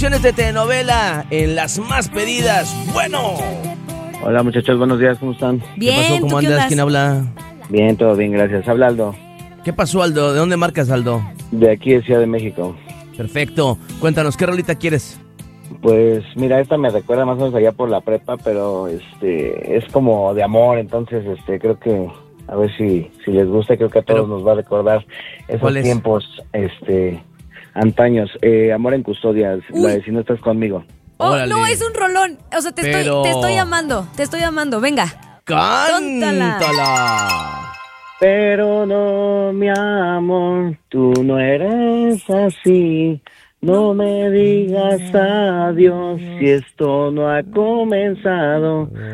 canciones de telenovela en las más pedidas. Bueno. Hola muchachos, buenos días, ¿cómo están? Bien, ¿Qué pasó? ¿Cómo ¿tú qué andas? ondas? ¿Quién habla? Bien, todo bien, gracias. Habla Aldo, ¿Qué pasó, Aldo? ¿De dónde marcas, Aldo? de aquí de Ciudad de México. Perfecto. Cuéntanos, ¿qué rolita quieres? Pues mira, esta me recuerda más o menos allá por la prepa, pero es como de amor, entonces creo que a ver si les gusta, creo que a todos Pero, nos va a recordar esos ¿cuál es? tiempos antaños. Amor en custodia, Uy. la de Si no estás conmigo. Oh, Órale. no, es un rolón. O sea, te estoy amando. Venga. ¡Cántala! Pero no, mi amor, tú no eres así. No me digas adiós si esto no ha comenzado.